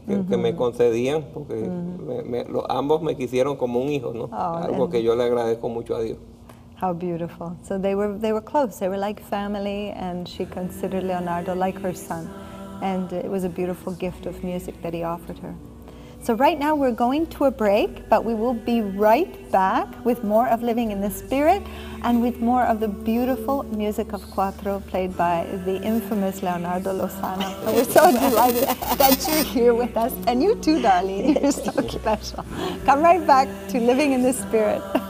que me concedían, porque ambos me quisieron como un hijo, ¿no? Algo que yo le agradezco mucho a Dios. How beautiful. So they were close. They were like family, and she considered Leonardo like her son. And it was a beautiful gift of music that he offered her. So right now we're going to a break, but we will be right back with more of Living in the Spirit and with more of the beautiful music of Cuatro played by the infamous Leonardo Lozano. And we're so delighted that you're here with us. And you too, darling. You're so special. Come right back to Living in the Spirit.